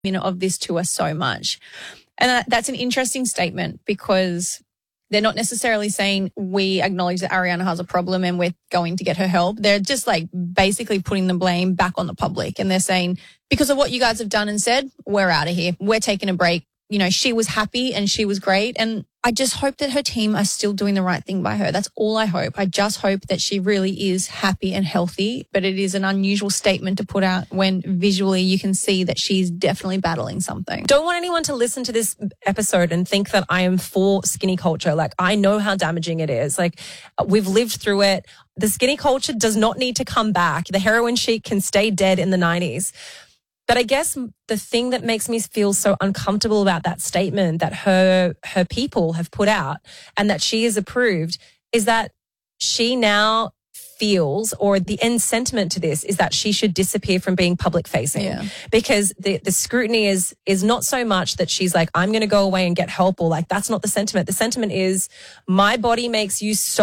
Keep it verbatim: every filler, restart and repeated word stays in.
you know, of this to us so much. And that's an interesting statement because they're not necessarily saying we acknowledge that Ariana has a problem and we're going to get her help. They're just like basically putting the blame back on the public. And they're saying, because of what you guys have done and said, we're out of here. We're taking a break. You know, she was happy and she was great. And I just hope that her team are still doing the right thing by her. That's all I hope. I just hope that she really is happy and healthy. But it is an unusual statement to put out when visually you can see that she's definitely battling something. Don't want anyone to listen to this episode and think that I am for skinny culture. Like, I know how damaging it is. Like, we've lived through it. The skinny culture does not need to come back. The heroin chic can stay dead in the nineties. But I guess the thing that makes me feel so uncomfortable about that statement that her her people have put out and that she has approved is that she now feels, or the end sentiment to this is that she should disappear from being public facing. Yeah. Because the, the scrutiny is is not so much that she's like, I'm going to go away and get help, or like, that's not the sentiment. The sentiment is, my body makes you so